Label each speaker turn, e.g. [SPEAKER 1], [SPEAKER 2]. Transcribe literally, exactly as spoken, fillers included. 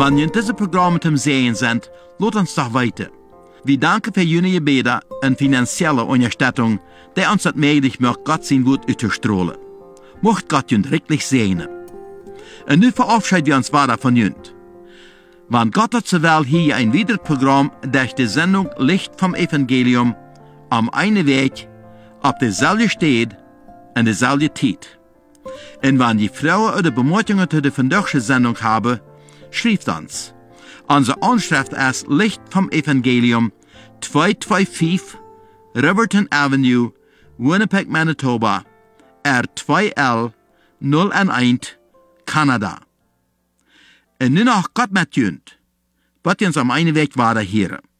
[SPEAKER 1] Wenn ihr in diesem Programm mit dem Sehen seid, lasst uns doch weiter. Wir danken für Ihre Gebete und finanzielle Unterstützung, die uns das möglich macht, Gott sein Wort auszustrahlen. Mocht Gott uns wirklich segnen. Und nun verabschieden wir uns weiter von Ihnen. Wann Gott hat zowel hier ein weiteres Programm durch die Sendung Licht vom Evangelium am einen Weg, auf derselben Stelle und derselben Zeit. Und wenn die Frauen oder Bemerkungen zu der vandaagse Sendung haben, schreibt uns. Unsere Anschrift ist Licht vom Evangelium, zweihunderfünfundzwanzig Riverton Avenue, Winnipeg, Manitoba, R zwei L null eins, Kanada. Und nun noch Gott mit Jünd, wird uns am einen Weg weiter hören.